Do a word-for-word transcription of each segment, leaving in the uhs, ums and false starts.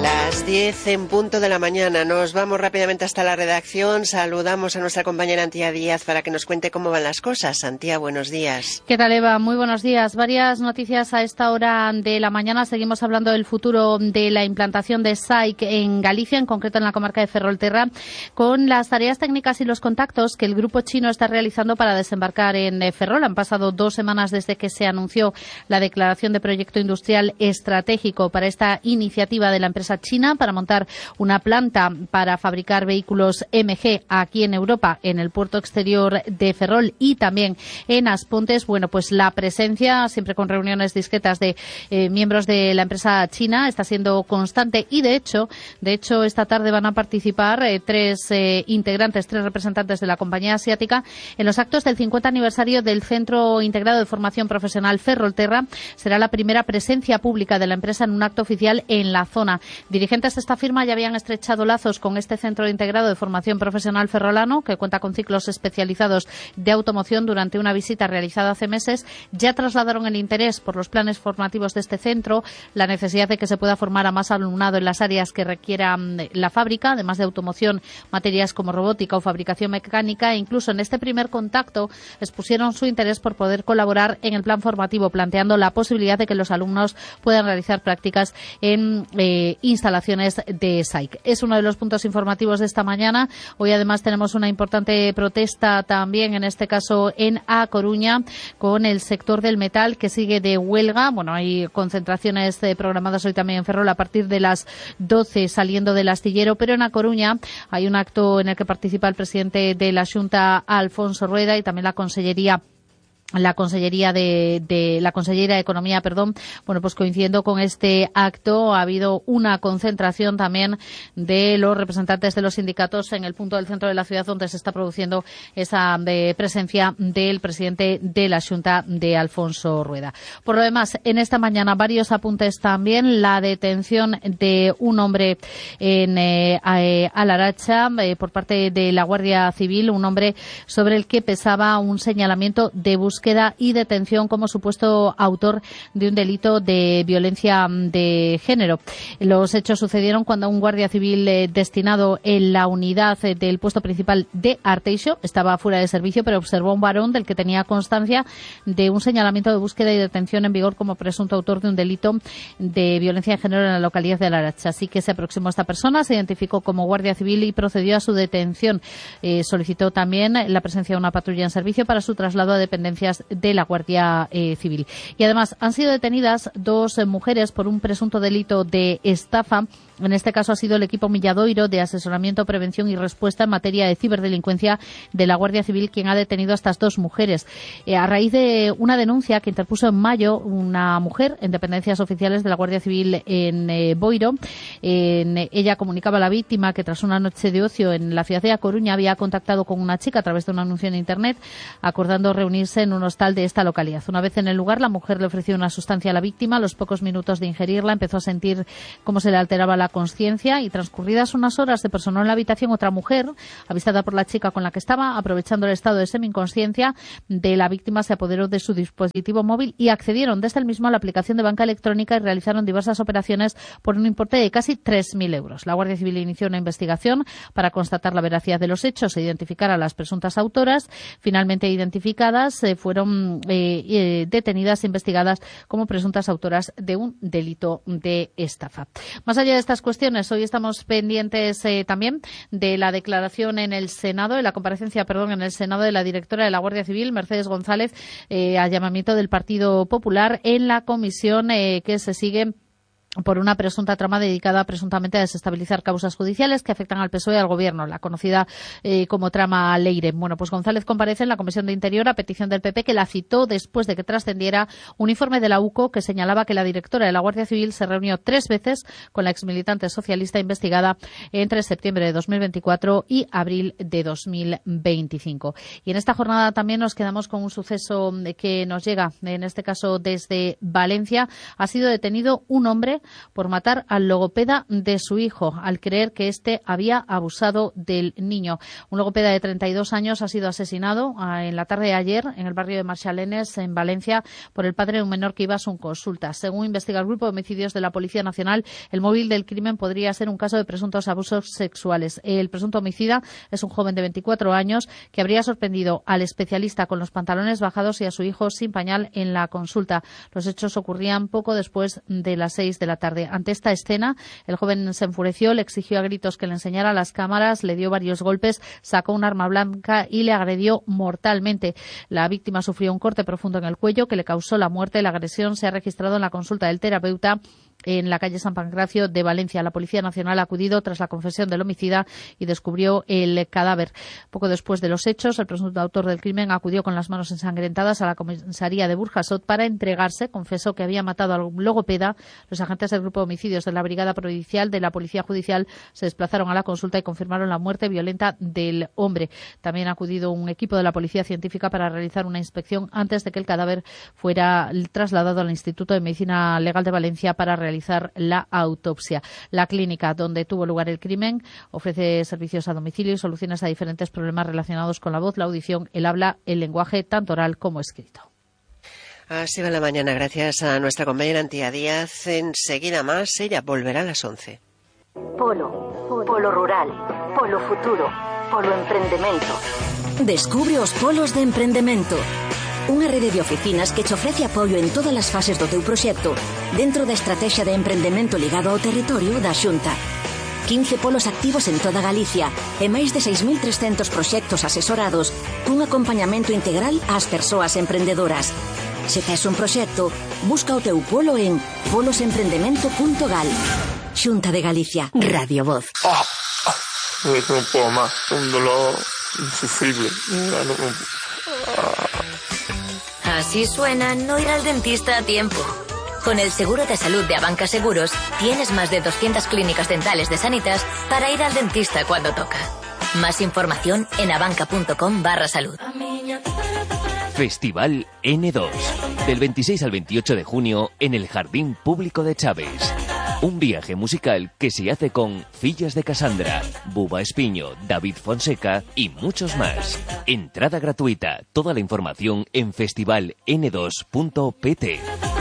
Las diez en punto de la mañana. Nos vamos rápidamente hasta la redacción. Saludamos a nuestra compañera Antía Díaz para que nos cuente cómo van las cosas. Antía, buenos días. ¿Qué tal, Eva? Muy buenos días. Varias noticias a esta hora de la mañana. Seguimos hablando del futuro de la implantación de S A I C en Galicia, en concreto en la comarca de Ferrolterra, con las tareas técnicas y los contactos que el grupo chino está realizando para desembarcar en Ferrol. Han pasado dos semanas desde que se anunció la declaración de proyecto industrial estratégico para esta iniciativa de la empresa china para montar una planta para fabricar vehículos M G aquí en Europa, en el puerto exterior de Ferrol y también en Aspontes. Bueno, pues la presencia, siempre con reuniones discretas de eh, miembros de la empresa china, está siendo constante y de hecho, de hecho esta tarde van a participar eh, tres eh, integrantes, tres representantes de la compañía asiática en los actos del cincuenta aniversario del Centro Integrado de Formación Profesional Ferrolterra. Será la primera presencia pública de la empresa en un acto oficial en la zona. Dirigentes de esta firma ya habían estrechado lazos con este Centro Integrado de Formación Profesional ferrolano, que cuenta con ciclos especializados de automoción. Durante una visita realizada hace meses, ya trasladaron el interés por los planes formativos de este centro, la necesidad de que se pueda formar a más alumnado en las áreas que requiera la fábrica, además de automoción, materias como robótica o fabricación mecánica, e incluso en este primer contacto expusieron su interés por poder colaborar en el plan formativo, planteando la posibilidad de que los alumnos puedan realizar prácticas en eh, instalaciones de S A I C. Es uno de los puntos informativos de esta mañana. Hoy además tenemos una importante protesta también, en este caso en A Coruña, con el sector del metal que sigue de huelga. Bueno, hay concentraciones eh, programadas hoy también en Ferrol a partir de las doce saliendo del astillero, pero en A Coruña hay un acto en el que participa el presidente de la Xunta, Alfonso Rueda, y también la Consellería la Consellería de, de la Consellera de Economía, perdón. Bueno, pues coincidiendo con este acto ha habido una concentración también de los representantes de los sindicatos en el punto del centro de la ciudad donde se está produciendo esa de presencia del presidente de la Xunta, de Alfonso Rueda. Por lo demás, en esta mañana varios apuntes también. La detención de un hombre en eh, Alaracha eh, por parte de la Guardia Civil, un hombre sobre el que pesaba un señalamiento de búsqueda y detención como supuesto autor de un delito de violencia de género. Los hechos sucedieron cuando un guardia civil eh, destinado en la unidad eh, del puesto principal de Arteixo estaba fuera de servicio, pero observó a un varón del que tenía constancia de un señalamiento de búsqueda y detención en vigor como presunto autor de un delito de violencia de género en la localidad de Alaracha. Así que se aproximó a esta persona, se identificó como guardia civil y procedió a su detención. Eh, solicitó también la presencia de una patrulla en servicio para su traslado a dependencias de la Guardia eh, Civil. Y además han sido detenidas dos eh, mujeres por un presunto delito de estafa. En este caso ha sido el equipo Milladoiro de asesoramiento, prevención y respuesta en materia de ciberdelincuencia de la Guardia Civil quien ha detenido a estas dos mujeres. Eh, a raíz de una denuncia que interpuso en mayo una mujer en dependencias oficiales de la Guardia Civil en eh, Boiro, en, eh, ella comunicaba a la víctima que tras una noche de ocio en la ciudad de A Coruña había contactado con una chica a través de un anuncio en Internet, acordando reunirse en un hostal de esta localidad. Una vez en el lugar, la mujer le ofreció una sustancia a la víctima. A los pocos minutos de ingerirla empezó a sentir cómo se le alteraba la conciencia y transcurridas unas horas se personó en la habitación otra mujer, avistada por la chica con la que estaba. Aprovechando el estado de semi-inconsciencia de la víctima, se apoderó de su dispositivo móvil y accedieron desde el mismo a la aplicación de banca electrónica y realizaron diversas operaciones por un importe de casi tres mil euros. La Guardia Civil inició una investigación para constatar la veracidad de los hechos e identificar a las presuntas autoras. Finalmente identificadas, eh, fueron eh, eh, detenidas e investigadas como presuntas autoras de un delito de estafa. Más allá de estas cuestiones, hoy estamos pendientes eh, también de la declaración en el Senado, de la comparecencia, perdón, en el Senado de la directora de la Guardia Civil, Mercedes González, eh, a llamamiento del Partido Popular en la comisión eh, que se sigue por una presunta trama dedicada presuntamente a desestabilizar causas judiciales que afectan al P S O E y al Gobierno, la conocida eh, como trama Leire. Bueno, pues González comparece en la Comisión de Interior a petición del P P, que la citó después de que trascendiera un informe de la U C O que señalaba que la directora de la Guardia Civil se reunió tres veces con la exmilitante socialista investigada entre septiembre de dos mil veinticuatro y abril de dos mil veinticinco. Y en esta jornada también nos quedamos con un suceso que nos llega, en este caso desde Valencia. Ha sido detenido un hombre por matar al logopeda de su hijo, al creer que éste había abusado del niño. Un logopeda de treinta y dos años ha sido asesinado en la tarde de ayer en el barrio de Marchalenes, en Valencia, por el padre de un menor que iba a su consulta. Según investiga el Grupo de Homicidios de la Policía Nacional, el móvil del crimen podría ser un caso de presuntos abusos sexuales. El presunto homicida es un joven de veinticuatro años que habría sorprendido al especialista con los pantalones bajados y a su hijo sin pañal en la consulta. Los hechos ocurrían poco después de las seis de la tarde. Ante esta escena, el joven se enfureció, le exigió a gritos que le enseñara las cámaras, le dio varios golpes, sacó un arma blanca y le agredió mortalmente. La víctima sufrió un corte profundo en el cuello que le causó la muerte. La agresión se ha registrado en la consulta del terapeuta en la calle San Pancracio de Valencia. La Policía Nacional ha acudido tras la confesión del homicida y descubrió el cadáver. Poco después de los hechos, el presunto autor del crimen acudió con las manos ensangrentadas a la comisaría de Burjasot para entregarse. Confesó que había matado a un logopeda. Los agentes del Grupo de Homicidios de la Brigada Provincial de la Policía Judicial se desplazaron a la consulta y confirmaron la muerte violenta del hombre. También ha acudido un equipo de la Policía Científica para realizar una inspección antes de que el cadáver fuera trasladado al Instituto de Medicina Legal de Valencia para realizar la autopsia. La clínica donde tuvo lugar el crimen ofrece servicios a domicilio y soluciones a diferentes problemas relacionados con la voz, la audición, el habla, el lenguaje, tanto oral como escrito. Así va la mañana, gracias a nuestra compañera Antía Díaz. Enseguida más, ella volverá a las once. Polo, polo rural, polo futuro, polo emprendemento. Descubre os polos de emprendemento. Unha rede de oficinas que te ofrece apoio en todas as fases do teu proxecto dentro da estrategia de emprendemento ligado ao territorio da Xunta. quince polos activos en toda Galicia e máis de seis mil trescentos proxectos asesorados cun acompañamento integral ás persoas emprendedoras. Se tes un proxecto, busca o teu polo en polos emprendemento punto gal. Xunta de Galicia. Radio Voz. Oh, oh, no puedo más. Un dolor insufrible. No, no, no. Ah. Así suena no ir al dentista a tiempo. Con el seguro de salud de Abanca Seguros, tienes más de doscientas clínicas dentales de Sanitas para ir al dentista cuando toca. Más información en abanca.com barra salud. Festival ene dos. Del veintiséis al veintiocho de junio en el Jardín Público de Chaves. Un viaje musical que se hace con Fillas de Casandra, Buba Espiño, David Fonseca y muchos más. Entrada gratuita. Toda la información en festival ene dos punto pt.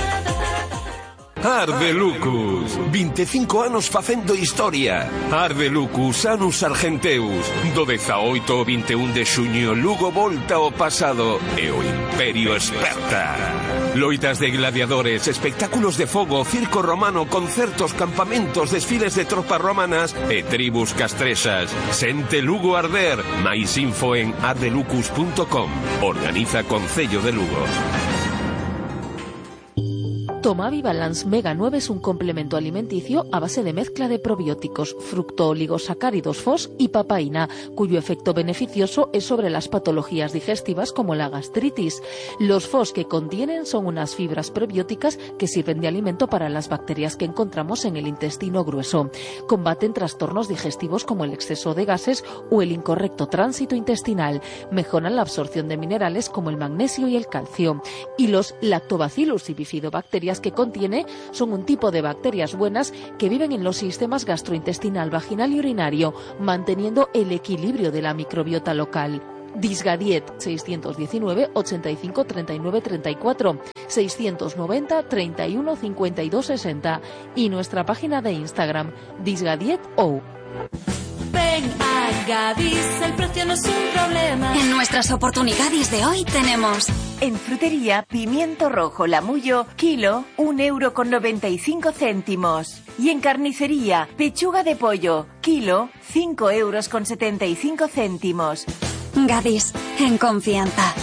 Ardelucus, veinticinco anos facendo historia. Ardelucus, anus argenteus. Do dezaoito ao vinte e un de xuño, Lugo volta ao pasado e o Imperio esperta. Loitas de gladiadores, espectáculos de fogo, circo romano, concertos, campamentos, desfiles de tropas romanas e tribus castrexas. Sente Lugo arder. Mais info en ardelucus punto com. Organiza Concello de Lugo. Tomavi Balance Mega nueve es un complemento alimenticio a base de mezcla de probióticos, fructooligosacáridos F O S y papaína, cuyo efecto beneficioso es sobre las patologías digestivas como la gastritis. Los F O S que contienen son unas fibras prebióticas que sirven de alimento para las bacterias que encontramos en el intestino grueso. Combaten trastornos digestivos como el exceso de gases o el incorrecto tránsito intestinal. Mejoran la absorción de minerales como el magnesio y el calcio. Y los Lactobacillus y bifidobacterias que contiene son un tipo de bacterias buenas que viven en los sistemas gastrointestinal, vaginal y urinario, manteniendo el equilibrio de la microbiota local. Disgadiet seiscientos diecinueve, ochenta y cinco, treinta y nueve, treinta y cuatro, seiscientos noventa, treinta y uno, cincuenta y dos, sesenta y nuestra página de Instagram, disgadietou. Ven a Gadis, el precio no es un problema. En nuestras oportunidades de hoy tenemos... En frutería, pimiento rojo Lamullo, kilo, un euro con noventa y cinco céntimos. Y en carnicería, pechuga de pollo, kilo, cinco euros con setenta y cinco céntimos. Gadis, en confianza.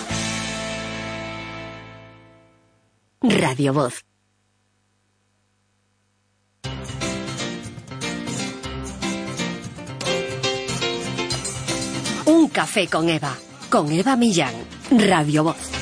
Radio Voz. Un café con Eva, con Eva Millán, Radio Voz.